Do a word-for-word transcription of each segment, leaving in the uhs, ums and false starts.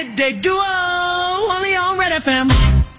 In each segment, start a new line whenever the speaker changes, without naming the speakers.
They do only on Red F M.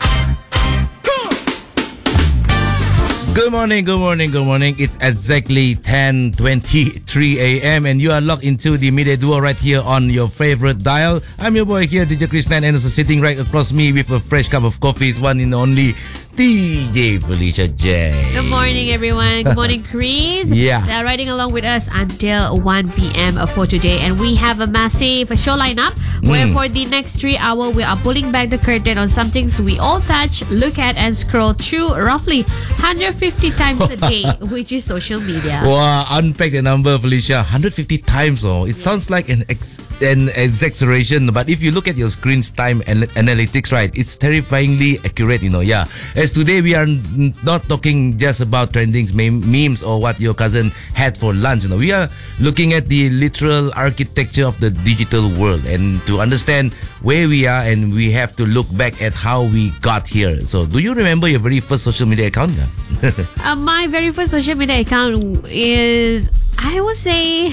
Good morning, good morning, good morning. It's exactly ten twenty-three a.m. and you are locked into the Midday Duo right here on your favorite dial. I'm your boy here, D J Krishnan, and also sitting right across me with a fresh cup of coffee is one and only D J Felicia J.
Good morning, everyone. Good morning, Chris.
Yeah.
They're riding along with us until one p.m. for today. And we have a massive show lineup where
Mm.
for the next three hours, we are pulling back the curtain on some things we all touch, look at, and scroll through roughly one hundred fifty times a day, which is social media.
Wow, unpack the number, Felicia. one hundred fifty times. Oh, it yes. sounds like an ex- an exaggeration, but if you look at your screen's time and analytics, right, it's terrifyingly accurate. You know, yeah. As today we are n- not talking just about trendings, mem- memes, or what your cousin had for lunch. You know, we are looking at the literal architecture of the digital world, and to understand where we are, and we have to look back at how we got here. So, do you remember your very first social media account?
uh, my very first social media account is, I would say,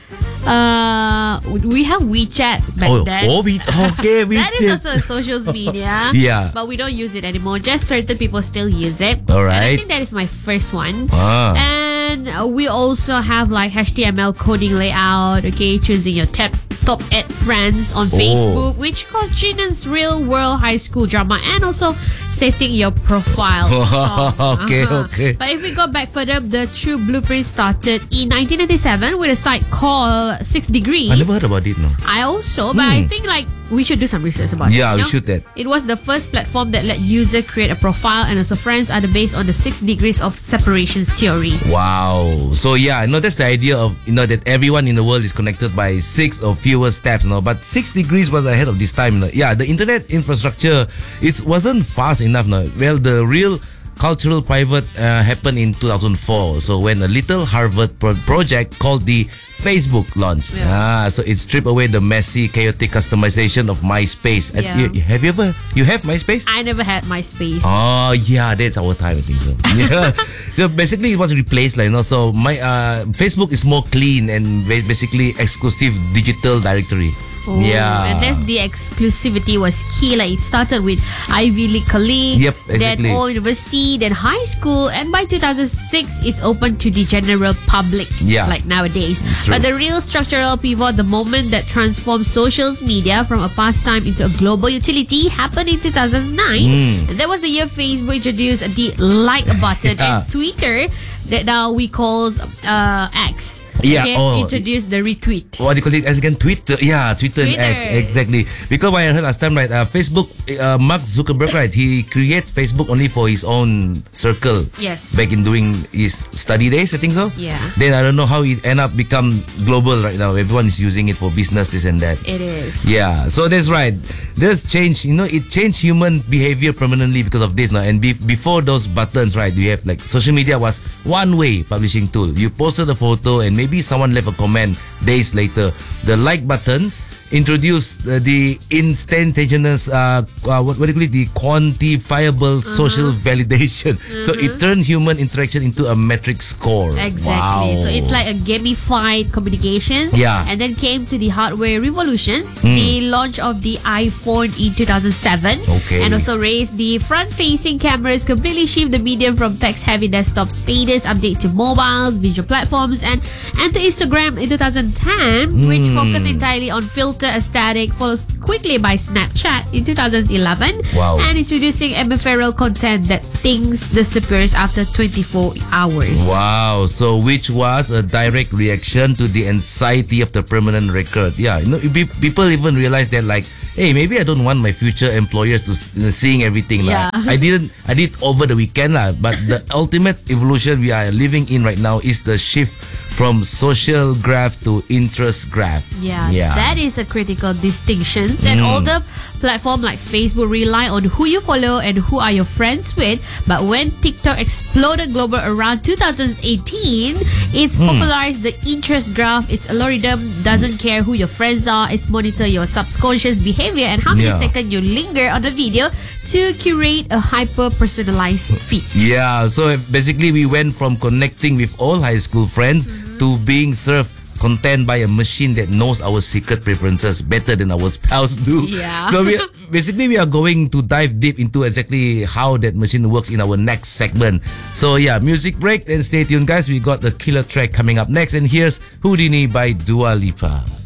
uh, we have WeChat back
oh,
then.
Oh, we, okay, WeChat.
That is also a social media.
Yeah.
But we don't use it anymore. Just certain people still use it.
All right.
And I think that is my first one.
Ah.
And uh, we also have like H T M L coding layout, okay, choosing your tab, top eight friends on
Oh.
Facebook, which calls Chinan's real world high school drama, and also setting your profile song.
Okay,
Uh-huh.
okay.
But if we go back further, the true blueprint started in nineteen ninety-seven with a site called Six Degrees.
I never heard about it, no.
I also, but I think like we should do some research about
Yeah,
it.
we
you know?
should that.
It was the first platform that let user create a profile, and also friends are based on the six degrees of separations theory.
Wow. So yeah, I know that's the idea of, you know, that everyone in the world is connected by six or fewer steps, you know. But six degrees was ahead of this time. You know? Yeah, the internet infrastructure, it wasn't fast enough. No? Well, the real cultural pivot uh, happened in two thousand four. So when a little Harvard pro- project called the Facebook launched.
Yeah.
Ah, so it stripped away the messy, chaotic customization of MySpace. And
Yeah.
you- have you ever, you have MySpace?
I never had MySpace.
Oh yeah, that's our time, I think so. Yeah. So basically, it was replaced, like, you know. So my uh, Facebook is more clean and ba- basically exclusive digital directory.
Oh,
Yeah.
and that's the exclusivity was key. Like it started with Ivy League colleague,
Yep,
then
exactly.
all university, then high school, and by two thousand six, it's open to the general public.
Yeah.
Like nowadays.
True.
But the real structural pivot, the moment that transformed social media from a pastime into a global utility, happened in two thousand nine.
Mm.
And that was the year Facebook introduced the like button,
Yeah.
and Twitter, that now we call uh, X.
Yeah,
Okay,
oh.
introduced the retweet.
What do you call it again? Twitter. Yeah, Twitter,
Twitter.
and X. Exactly. Because what I heard last time, right? Uh, Facebook, uh, Mark Zuckerberg, right? He created Facebook only for his own circle.
Yes.
Back in doing his study days, I think so.
Yeah.
Then I don't know how it end up become global right now. Everyone is using it for business, this and that.
It is.
Yeah, so that's right. There's change, you know, it changed human behavior permanently because of this now. And be- before those buttons, right, you have like social media was one way publishing tool. You posted a photo and maybe someone left a comment days later. The like button introduced uh, the instantaneous, uh, uh, what, what do you call it, the quantifiable
Uh-huh.
social validation. So it turned human interaction into a metric score.
Exactly.
Wow.
So it's like a gamified communications.
Yeah.
And then came to the hardware revolution, the launch of the iPhone in two thousand seven.
Okay.
And also raised the front-facing cameras, completely shift the medium from text-heavy desktop status update to mobiles, visual platforms, and enter Instagram in two thousand ten, which focused entirely on filter aesthetic, followed quickly by Snapchat in two thousand eleven.
Wow.
And introducing ephemeral content that things disappears after twenty-four hours.
Wow, so which was a direct reaction to the anxiety of the permanent record. Yeah, you know, pe- people even realize that, like, hey, maybe I don't want my future employers to s- you know, seeing everything.
Yeah.
Lah. I didn't, I did over the weekend, lah. But the ultimate evolution we are living in right now is the shift from social graph to interest graph.
Yeah,
yeah.
that is a critical distinction. And all the platform like Facebook rely on who you follow and who are your friends with. But when TikTok exploded global around two thousand eighteen, it's popularized the interest graph. Its algorithm doesn't care who your friends are. It's monitor your subconscious behavior and how many
Yeah.
seconds you linger on the video to curate a hyper-personalized feed.
Yeah, so basically we went from connecting with all high school friends to being served content by a machine that knows our secret preferences better than our spouse do.
Yeah.
So we basically we are going to dive deep into exactly how that machine works in our next segment. So yeah, music break and stay tuned, guys. We got the killer track coming up next, and here's Houdini by Dua Lipa.